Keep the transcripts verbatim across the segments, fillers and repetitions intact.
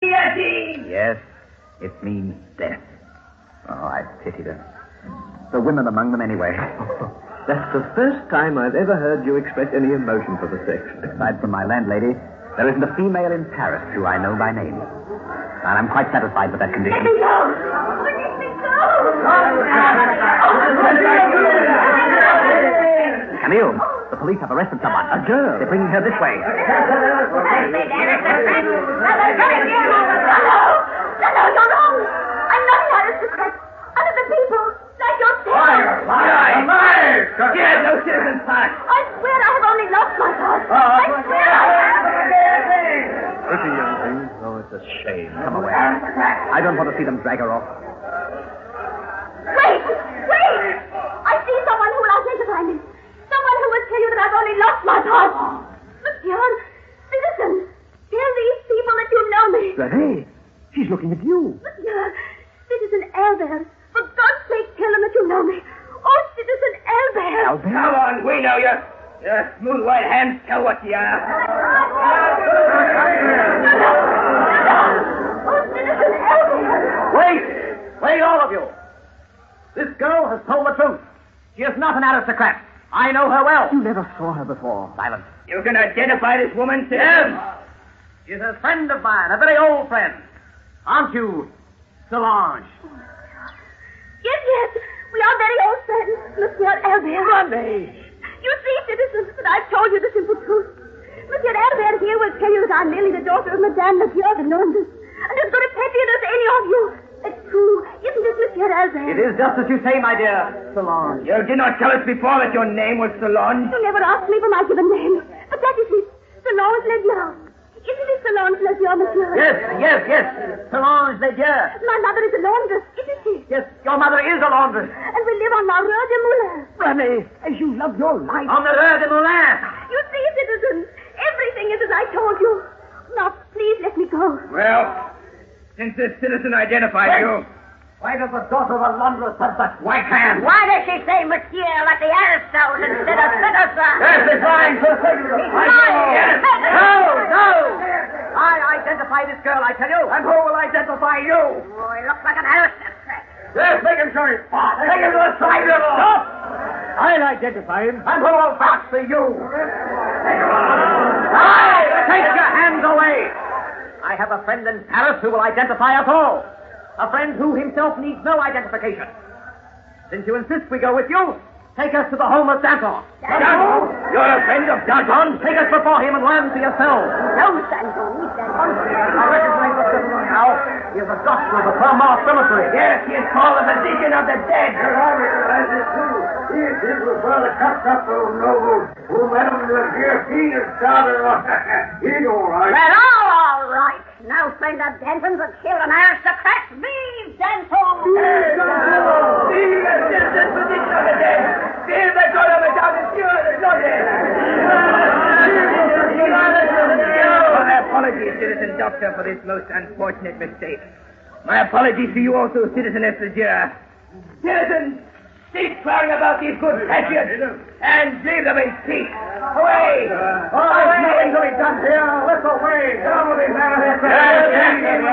guillotine! Yes, it means death. Oh, I pity them. The women among them anyway. That's the first time I've ever heard you express any emotion for the sex. Aside from my landlady, there isn't a female in Paris who I know by name. And I'm quite satisfied with that condition. Let me go! Let me go! Camille, the police have arrested someone. A girl. They're bringing her this way. No, no, you're wrong. I'm not an aristocrat. Other than people like yourself. Liar! Liar! Liar! You have no citizen's pass. I swear I have only lost my pass. I swear I have. Pretty young thing. Oh, it's a shame. Come away. I don't want to see them drag her off. Wait! Wait! I see someone who will identify me. Someone who will tell you that I've only lost my pass. Monsieur, citizen, tell these people that you know me. Hey, she's looking at you. Monsieur, Citizen Albert, for God's sake, tell them that you know me. Oh, Citizen Albert. Albert? Come on, we know you. Your smooth white hands tell what you are. Oh, Citizen Albert. Wait! Wait, all of you! This girl has told the truth. She is not an aristocrat. I know her well. You never saw her before. Silence. You can identify this woman, citizen? Yes! She's a friend of mine, a very old friend. Aren't you, Solange? Yes, yes, we are very old friends, Monsieur Albert. Money! You see, citizens, that I've told you the simple truth. Monsieur Albert here will tell you that I'm merely the daughter of Madame Laguerre de Londres, and as good a patriot as any of you. It's true, isn't it, Monsieur Albert? It is just as you say, my dear Solange. You did not tell us before that your name was Solange. You never asked me for my given name, but that is it, Solange Laguerre. Isn't it Solange Laguerre, Monsieur? Yes, yes, yes. Solange Laguerre. My mother is a laundress, isn't she? Yes, your mother is a laundress. And we live on La Rue de Moulin. Money, as you love your life. On the Rue de Moulin. You see, citizens, everything is as I told you. Now, please let me go. Well, since this citizen identified you... Why does the daughter of a laundress have such white hands? Why does she say Monsieur like the Aristotle instead of citizen? Yes, it's lying. She's lying. No, no. I identify this girl, I tell you. And who will identify you? Oh, he looks like an aristocrat. Yes, make him show his pass. Take him to the side of the Stop. I'll identify him. And who will pass for you? Aye, take your hands away. I have a friend in Paris who will identify us all. A friend who himself needs no identification. Since you insist we go with you, take us to the home of Danton. Danton? You're a friend of Danton? Take us before him and learn for yourselves. No, Danton, he's Danton. I recognize the gentleman now. He is a doctor of the Clermont Cemetery. Yes, he is called the physician of the dead. I recognize it too. He is his was brother cut up old noble who Madame Laguerre King's daughter. He's all right. We're all all right. No friend of Danton's that killed an aristocrat. Vive Danton! Vive Danton! Vive the physician of the dead! Vive the God of Madame Laguerre de Londres! My apologies, citizen doctor, for this most unfortunate mistake. My apologies to you also, citizeness Laguerre. Citizens, cease crowding about these good patriots and leave them in peace. Away! Oh, there's nothing to be done here. Let's away. Come with these out of here.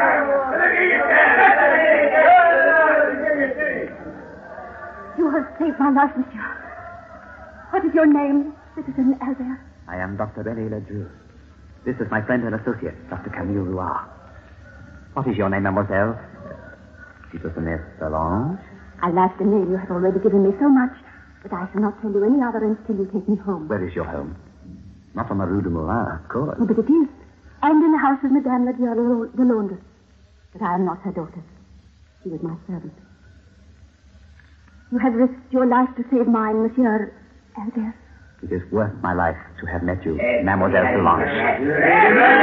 You have saved my life, monsieur. What is your name, Citizen Albert? I am Doctor René Ledru. This is my friend and associate, Doctor Camille Roy. What is your name, mademoiselle? Citizeness Solange? I like the name you have already given me so much, but I shall not tell you any other until you take me home. Where is your home? Not on the Rue de Moulin, of course. Oh, but it is. And in the house of Madame Laguerre de Londres. But I am not her daughter. She was my servant. You have risked your life to save mine, Monsieur Albert. It is worth my life to have met you, Mademoiselle Solange.